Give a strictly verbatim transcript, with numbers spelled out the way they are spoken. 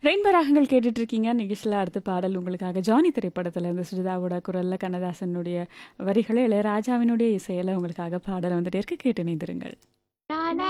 Rainbow ராகங்கள் கேட்டுட்டு இருக்கீங்க. நிகழ்ச்சியில் அடுத்த பாடல் உங்களுக்காக ஜானி திரைப்படத்துல இருந்து சுஜிதாவோட குரல்ல கண்ணதாசனுடைய வரிகளை இளையராஜாவினுடைய இசையில உங்களுக்காக பாடல் வந்துட்டே இருக்கு. கேட்டு இணைந்திருங்கள்.